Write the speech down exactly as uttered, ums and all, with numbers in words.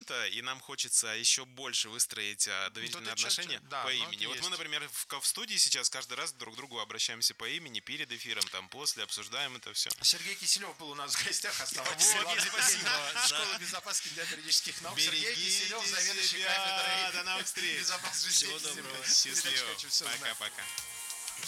кому-то, и нам хочется еще больше выстроить а, доверительные это чё- отношения чё- да, по ну, имени. это Вот мы, есть. например, в, ко- в студии сейчас каждый раз друг к другу обращаемся по имени перед эфиром, там после, обсуждаем это все. Сергей Киселев был у нас в гостях. Оставайтесь. Вот, Главный спасибо тренер за- Школы безопасности кандидата наук. Сергей Берегите Киселев, заведующий себя. кафедрой До новых встреч. безопасности. Всего доброго. Передача Счастливо. «Хочу всё знать». Пока-пока.